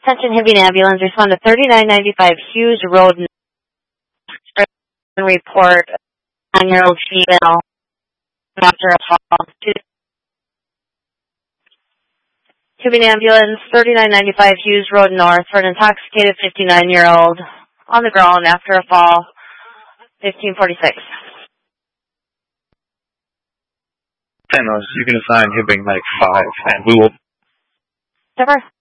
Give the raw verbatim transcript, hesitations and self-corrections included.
Attention Hibbing Ambulance, respond to thirty-nine ninety-five Hughes Road and report a nine-year-old female after a fall. Hibbing Ambulance, thirty-nine ninety-five Hughes Road North for an intoxicated fifty-nine-year-old on the ground after a fall, fifteen forty-six. Thanos, you can assign Hibbing ninety-five, and we will... Never.